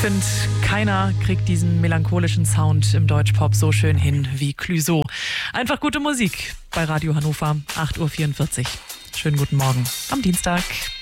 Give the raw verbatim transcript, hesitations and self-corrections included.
finde, keiner kriegt diesen melancholischen Sound im Deutschpop so schön hin wie Clouseau. Einfach gute Musik bei Radio Hannover, acht Uhr vierundvierzig. Schönen guten Morgen am Dienstag.